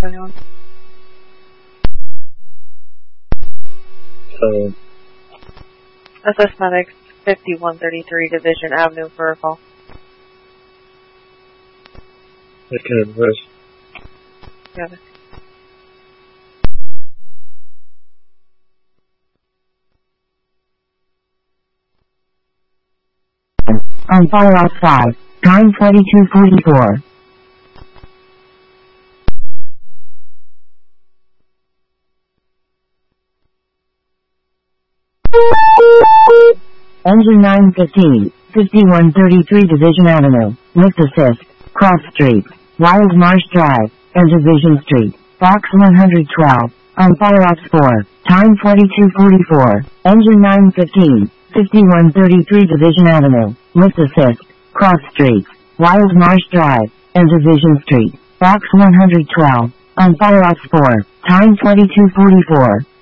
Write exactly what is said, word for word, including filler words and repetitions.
twenty-one. So, S S Medics, fifty-one thirty-three Division Avenue for a call. I can advise. Got it. On fire off five, time twenty-two forty-four. Engine nine fifteen, fifty-one thirty-three Division Avenue, lift assist, Cross Street, Wild Marsh Drive, and Division Street, Box one hundred twelve, on fire ops four, time forty-two forty-four, engine nine fifteen, fifty-one thirty-three Division Avenue, lift assist, Cross Street, Wild Marsh Drive, and Division Street, Box one hundred twelve, on fire ops four, time twenty-two forty-four.